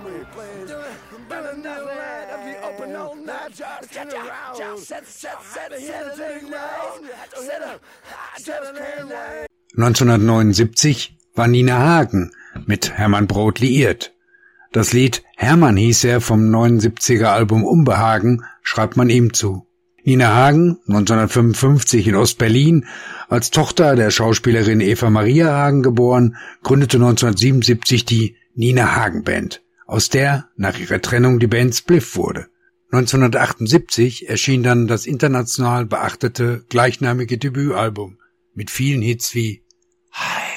...1979 war Nina Hagen mit Hermann Brodt liiert. Das Lied »Hermann« hieß er vom 79er-Album »Unbehagen«, schreibt man ihm zu. Nina Hagen, 1955 in Ost-Berlin, als Tochter der Schauspielerin Eva Maria Hagen geboren, gründete 1977 die Nina Hagen Band, aus der nach ihrer Trennung die Band Spliff wurde. 1978 erschien dann das international beachtete gleichnamige Debütalbum mit vielen Hits wie